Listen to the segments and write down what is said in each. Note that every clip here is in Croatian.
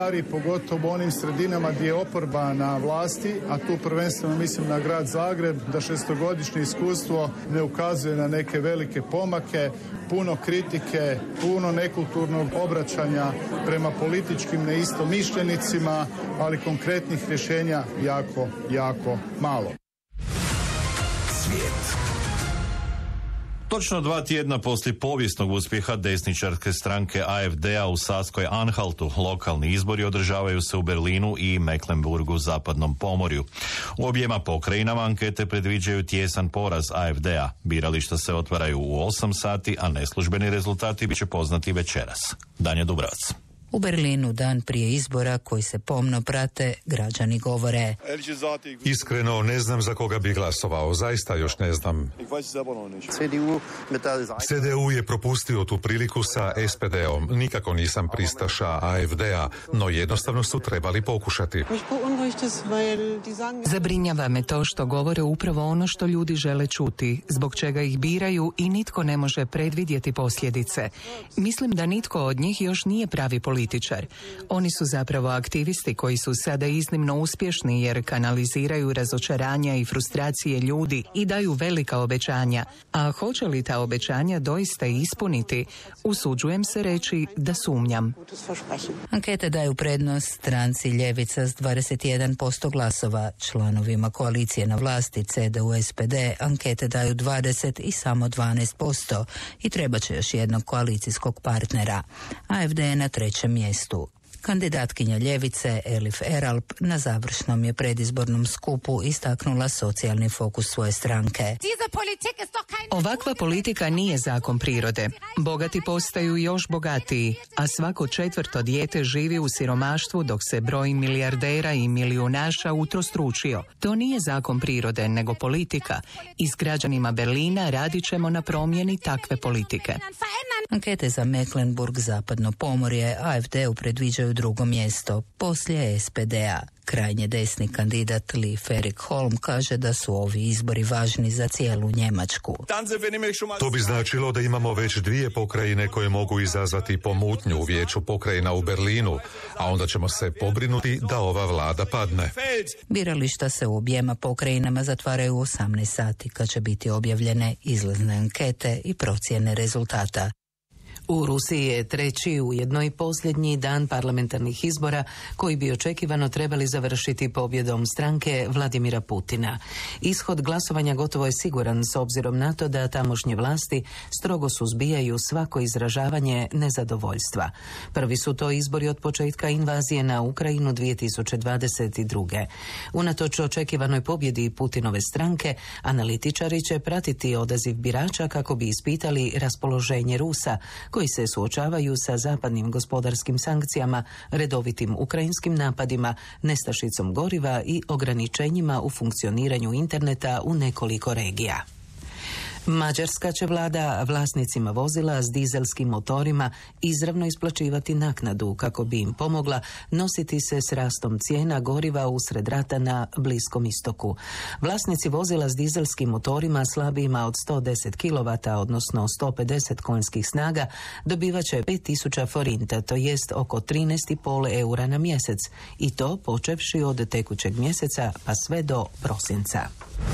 Pogotovo u onim sredinama gdje je oporba na vlasti, a tu prvenstveno mislim na grad Zagreb, da šestogodišnje iskustvo ne ukazuje na neke velike pomake, puno kritike, puno nekulturnog obraćanja prema političkim neistomišljenicima, ali konkretnih rješenja jako, jako malo. Svijet. Točno 2 tjedna poslije povijesnog uspjeha desničarske stranke AfD-a u Saskoj Anhaltu, lokalni izbori održavaju se u Berlinu i Mecklenburgu zapadnom pomorju. U objema pokrajinama ankete predviđaju tijesan poraz AfD-a. Birališta se otvaraju u 8 sati, a neslužbeni rezultati bit će poznati večeras. Danja Dubravac. U Berlinu, dan prije izbora koji se pomno prate, građani govore: Iskreno ne znam za koga bi glasovao, zaista još ne znam. CDU je propustio tu priliku sa SPD-om. Nikako nisam pristaša AfD-a, no jednostavno su trebali pokušati. Zabrinjava me to što govore upravo ono što ljudi žele čuti, zbog čega ih biraju i nitko ne može predvidjeti posljedice. Mislim da nitko od njih još nije pravi političar. Oni su zapravo aktivisti koji su sada iznimno uspješni jer kanaliziraju razočaranja i frustracije ljudi i daju velika obećanja. A hoće li ta obećanja doista ispuniti? Usuđujem se reći da sumnjam. Ankete daju prednost stranci Ljevica s 21% glasova. Članovima koalicije na vlasti CDU-SPD ankete daju 20 i samo 12% i treba će još jednog koalicijskog partnera. AfD je na 3. mjestu. Kandidatkinja Ljevice Elif Eralp na završnom je predizbornom skupu istaknula socijalni fokus svoje stranke. Ovakva politika nije zakon prirode. Bogati postaju još bogatiji, a svako 4. dijete živi u siromaštvu dok se broj milijardera i milijunaša utrostručio. To nije zakon prirode, nego politika. I s građanima Berlina radit ćemo na promjeni takve politike. Ankete za Mecklenburg, zapadno pomorje, AfD-u predviđaju 2. mjesto, poslije SPD-a. Krajnje desni kandidat Lee Ferik Holm kaže da su ovi izbori važni za cijelu Njemačku. To bi značilo da imamo već 2 pokrajine koje mogu izazvati pomutnju u vijeću pokrajina u Berlinu, a onda ćemo se pobrinuti da ova vlada padne. Birališta se u objema pokrajinama zatvaraju u 18 sati kad će biti objavljene izlazne ankete i procjene rezultata. U Rusiji je 3. ujedno i posljednji dan parlamentarnih izbora koji bi očekivano trebali završiti pobjedom stranke Vladimira Putina. Ishod glasovanja gotovo je siguran s obzirom na to da tamošnje vlasti strogo suzbijaju svako izražavanje nezadovoljstva. Prvi su to izbori od početka invazije na Ukrajinu 2022. Unatoč očekivanoj pobjedi Putinove stranke, analitičari će pratiti odaziv birača kako bi ispitali raspoloženje Rusa, koji se suočavaju sa zapadnim gospodarskim sankcijama, redovitim ukrajinskim napadima, nestašicom goriva i ograničenjima u funkcioniranju interneta u nekoliko regija. Mađarska će vlada vlasnicima vozila s dizelskim motorima izravno isplaćivati naknadu kako bi im pomogla nositi se s rastom cijena goriva usred rata na Bliskom istoku. Vlasnici vozila s dizelskim motorima slabijima od 110 kW, odnosno 150 konjskih snaga, dobivat će 5000 forinta, to jest oko 13,5 eura na mjesec, i to počevši od tekućeg mjeseca pa sve do prosinca.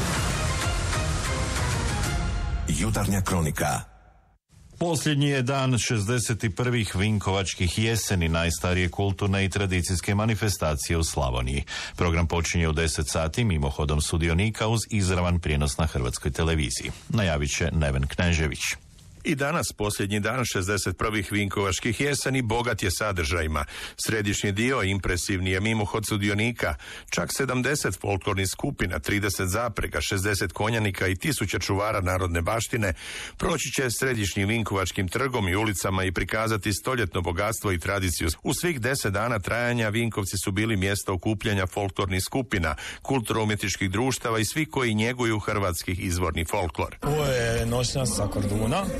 Jutarnja kronika. Posljednji je dan 61. Vinkovačkih jeseni, najstarije kulturne i tradicijske manifestacije u Slavoniji. Program počinje u 10 sati mimohodom sudionika uz izravan prijenos na Hrvatskoj televiziji. Najavit će Neven Knežević. I danas, posljednji dan 61. Vinkovačkih jeseni, bogat je sadržajima. Središnji dio impresivni je mimohod sudionika, čak 70 folklornih skupina, 30 zaprega, 60 konjanika i 1000 čuvara narodne baštine proći će središnjim Vinkovačkim trgom i ulicama i prikazati stoljetno bogatstvo i tradiciju. U svih 10 dana trajanja Vinkovci su bili mjesto okupljanja folklornih skupina, kulturno-umjetničkih društava i svi koji njeguju hrvatski izvorni folklor. Ovo je noćna sa Korduna.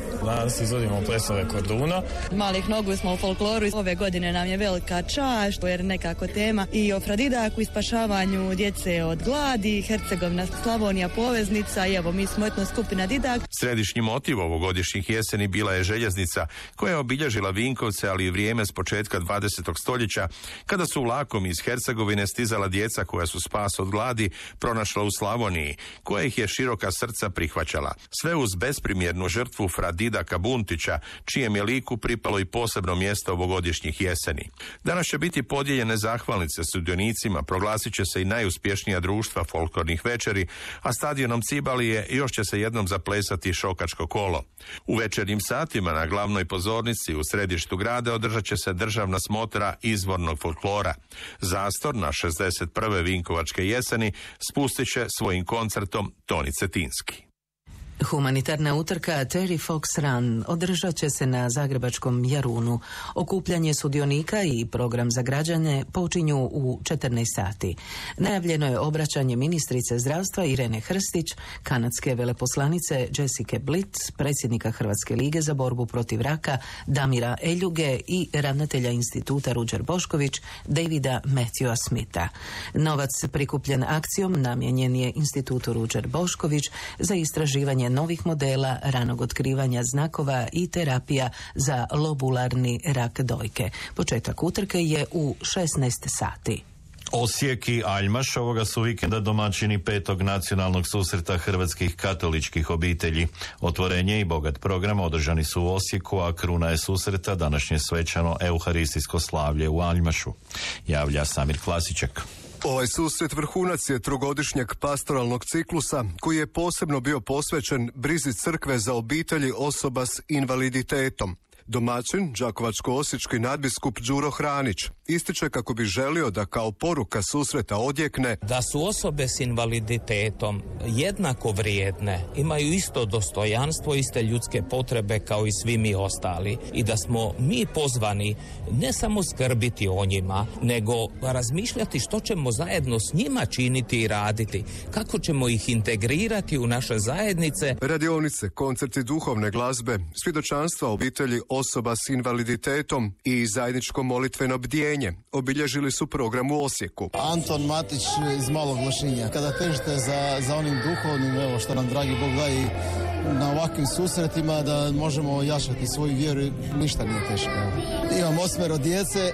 Danas izvodimo plesove korduna. Malih nogu smo u folkloru. Ove godine nam je velika čast jer nekako tema i o Fradidaku i spašavanju djece od gladi, Hercegovina Slavonija poveznica i evo mi smo etno skupina Didak. Središnji motiv ovogodišnjih jeseni bila je željeznica koja je obilježila Vinkovce, ali i vrijeme s početka 20. stoljeća kada su vlakom iz Hercegovine stizala djeca koja su spas od gladi pronašla u Slavoniji, koja ih je široka srca prihvaćala. Sve uz besprimjernu žrtvu Fradidaka Buntića, čijem je liku pripalo i posebno mjesto ovogodišnjih jeseni. Danas će biti podijeljene zahvalnice sudionicima, proglasit će se i najuspješnija društva folklornih večeri, a stadionom Cibalije još će se jednom zaplesati šokačko kolo. U večernjim satima na glavnoj pozornici u središtu grada održat će se državna smotra izvornog folklora. Zastor na 61. Vinkovačke jeseni spustit će svojim koncertom Toni Cetinski. Humanitarna utrka Terry Fox Run održat će se na zagrebačkom Jarunu. Okupljanje sudionika i program za građane počinju u 14 sati. Najavljeno je obraćanje ministrice zdravstva Irene Hrstić, kanadske veleposlanice Jessica Blitt, predsjednika Hrvatske lige za borbu protiv raka Damira Eljuge i ravnatelja instituta Ruđer Bošković Davida Matthewa Smitha. Novac prikupljen akcijom namijenjen je institutu Ruđer Bošković za istraživanje novih modela ranog otkrivanja znakova i terapija za lobularni rak dojke. Početak utrke je u 16 sati. Osijek i Aljmaš ovoga su vikenda domaćini 5. nacionalnog susreta hrvatskih katoličkih obitelji. Otvorenje i bogat program održani su u Osijeku, a kruna je susreta današnje svečano euharistijsko slavlje u Aljmašu. Javlja Samir Klasičak. Ovaj susret vrhunac je trogodišnjeg pastoralnog ciklusa koji je posebno bio posvećen brizi crkve za obitelji osoba s invaliditetom. Domaćin, đakovačko-osječki nadbiskup Đuro Hranić, ističe kako bi želio da kao poruka susreta odjekne da su osobe s invaliditetom jednako vrijedne, imaju isto dostojanstvo, iste ljudske potrebe kao i svi mi ostali i da smo mi pozvani ne samo skrbiti o njima, nego razmišljati što ćemo zajedno s njima činiti i raditi, kako ćemo ih integrirati u naše zajednice. Radionice, koncerti duhovne glazbe, svjedočanstva obitelji osoba s invaliditetom i zajedničko molitveno bdjenje obilježili su program u Osijeku. Anton Matić iz Malog Lošinja. Kada težite za onim duhovnim, evo što nam dragi Bog daje na ovakvim susretima, da možemo jačati svoju vjeru, ništa nije teško. Imam 8 djece,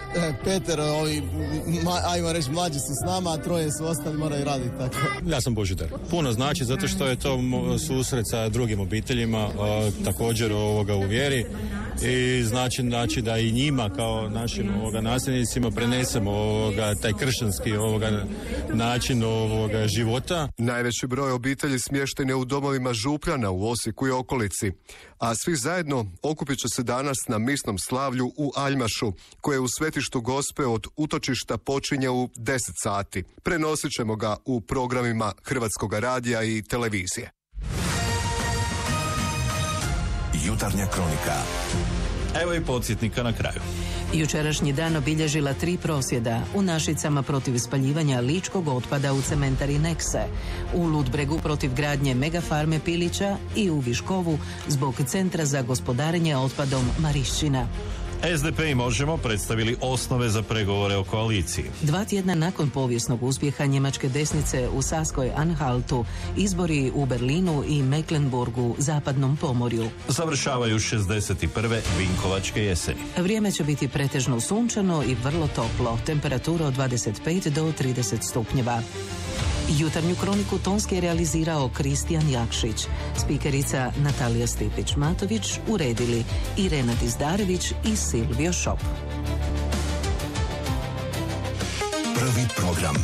5 ajmo reći mlađi su s nama, a 3 su ostali, moraju raditi tako. Ja sam Božidar. Puno znači zato što je to susret sa drugim obiteljima, također u vjeri, i znači da i njima kao našim nasljednicima prenesemo taj kršćanski način života. Najveći broj obitelji smješten je u domovima Župljana u Osijeku i okolici, a svi zajedno okupit će se danas na misnom slavlju u Aljmašu, koje u svetištu Gospe od utočišta počinje u 10 sati. Prenosit ćemo ga u programima Hrvatskog radija i televizije. Jutarnja kronika. Evo i podsjetnika na kraju. Jučerašnji dan obilježila 3 prosvjeda u Našicama protiv spaljivanja ličkog otpada u cementari Nekse, u Ludbregu protiv gradnje megafarme Pilića i u Viškovu zbog Centra za gospodarenje otpadom Marišćina. SDP i Možemo predstavili osnove za pregovore o koaliciji. 2 tjedna nakon povijesnog uspjeha njemačke desnice u Saskoj Anhaltu, izbori u Berlinu i Mecklenburgu, zapadnom pomorju. Završavaju 61. Vinkovačke jeseni. Vrijeme će biti pretežno sunčano i vrlo toplo, temperatura od 25 do 30 stupnjeva. Jutarnju kroniku tonski je realizirao Kristijan Jakšić, spikerica Natalija Stipić-Matović, uredili Irena Dizdarević i Silvio Šop. Prvi program.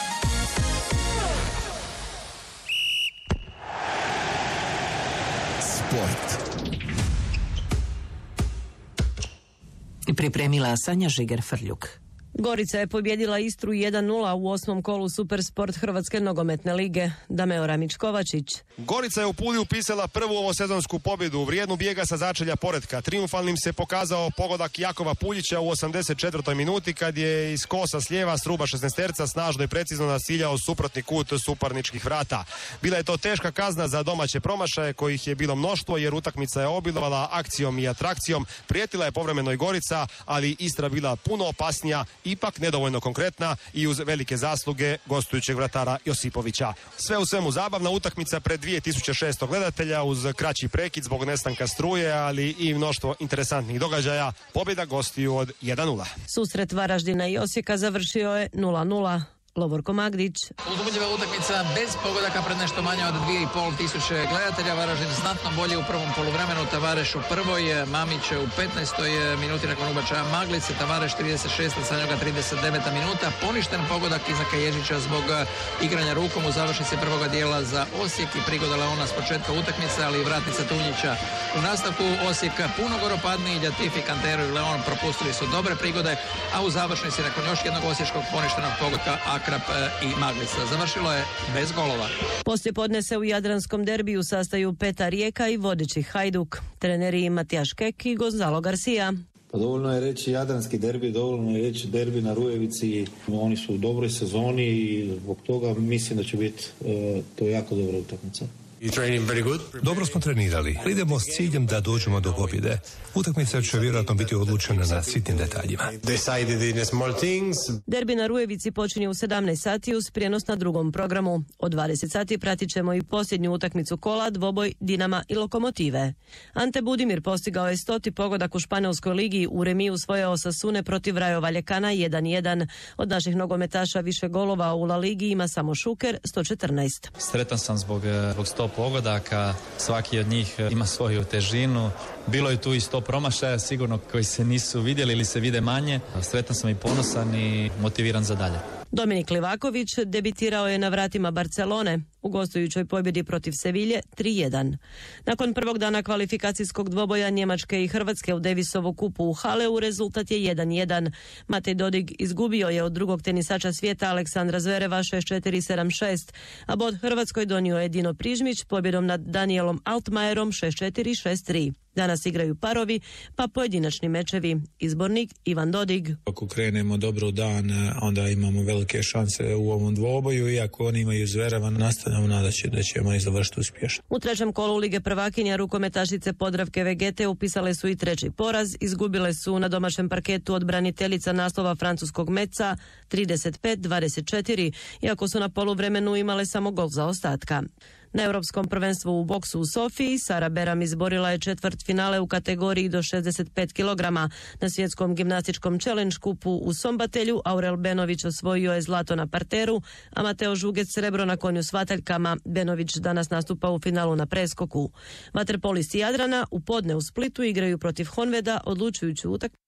Sport. Pripremila Sanja Žiger-Frljuk. Gorica je pobjedila Istru 1:0 u 8. kolu Supersport Hrvatske nogometne lige. Dameo Ramić-Kovačić. Gorica je u Puli upisala prvu ovosezonsku pobjedu, vrijednu bijega sa začelja poretka. Triumfalnim se pokazao pogodak Jakova Puljića u 84. minuti kad je iz kosa s lijeva s ruba 16-terca snažno i precizno naciljao suprotni kut suparničkih vrata. Bila je to teška kazna za domaće promašaje kojih je bilo mnoštvo jer utakmica je obilovala akcijom i atrakcijom. Prijetila je povremeno i Gorica, ali Istra bila puno opasnija, ipak nedovoljno konkretna i uz velike zasluge gostujućeg vratara Josipovića. Sve u svemu zabavna utakmica pred 2600 gledatelja uz kraći prekid zbog nestanka struje, ali i mnoštvo interesantnih događaja. Pobjeda gostiju od 1:0. Susret Varaždina i Osijeka završio je 0:0. Lovorko Magdić. Uzbudljiva utakmica bez pogodaka pred nešto manje od 2500 gledatelja. Varaždin znatno bolje u prvom poluvremenu, Tavareš u prvoj, Mamić u 15. minuti nakon ubačaja Maglice, Tavareš 36. sa njega 39. minuta. Poništen pogodak Izaka Ježića zbog igranja rukom u završnici prvoga dijela za Osijek i prigoda Leona s početka utakmice, ali i vratnica Tunjića. U nastavku Osijek puno goropadniji, Ljatifi, Kantero i Leon propustili su dobre prigode, a u završnici nakon još jednog osječkog poništenog pogodka Akrap i Maglica. Završilo je bez golova. Poslije podne se u jadranskom derbiju sastaju Peta Rijeka i vodeći Hajduk. Treneri Matijaš Kek i Gonzalo Garcia. Pa dovoljno je reći jadranski derbi, dovoljno je reći derbi na Rujevici. Oni su u dobroj sezoni i zbog toga mislim da će biti to jako dobra utakmica. Dobro smo trenirali. Idemo s ciljem da dođemo do pobjede. Utakmica će vjerojatno biti odlučena na sitnim detaljima. Derbi na Rujevici počinje u 17 sati uz prijenos na drugom programu. Od 20 sati pratit ćemo i posljednju utakmicu kola, dvoboj Dinama i Lokomotive. Ante Budimir postigao je 100. pogodak u Španjolskoj ligi, u remiju svoje Osasune protiv Rayo Vallecana 1:1. Od naših nogometaša više golova u La Ligi ima samo Šuker 114. Sretan sam zbog 100 pogodaka, svaki od njih ima svoju težinu. Bilo je tu i 100 promašaja, sigurno koji se nisu vidjeli ili se vide manje. Sretan sam i ponosan i motiviran za dalje. Dominik Livaković debitirao je na vratima Barcelone u gostujućoj pobjedi protiv Sevilje 3:1. Nakon prvog dana kvalifikacijskog dvoboja Njemačke i Hrvatske u Davisovu kupu u Haleu rezultat je 1:1. Matej Dodig izgubio je od drugog tenisača svijeta Aleksandra Zvereva 6:4, 7:6, a bod Hrvatskoj donio je Dino Prižmić pobjedom nad Danielom Altmajerom 6:4, 6:3. Danas igraju parovi, pa pojedinačni mečevi. Izbornik Ivan Dodig. Ako krenemo dobro u dan, onda imamo velike šanse u ovom dvoboju, iako oni imaju Zvereva, nastavljamo nadaći da ćemo i završiti uspješno. U trećem kolu Lige prvakinja rukometašice Podravke Vegete upisale su i treći poraz. Izgubile su na domaćem parketu od braniteljica naslova francuskog Metza 35-24, iako su na poluvremenu imale samo gol zaostatka. Na Europskom prvenstvu u boksu u Sofiji Sara Beram izborila je četvrtfinale u kategoriji do 65 kg. Na svjetskom gimnastičkom challenge kupu u Sombatelju Aurel Benović osvojio je zlato na parteru, a Mateo Žugec srebro na konju s vataljkama. Benović danas nastupa u finalu na preskoku. Vaterpolisti Jadrana u podne u Splitu igraju protiv Honveda odlučujuću utakmicu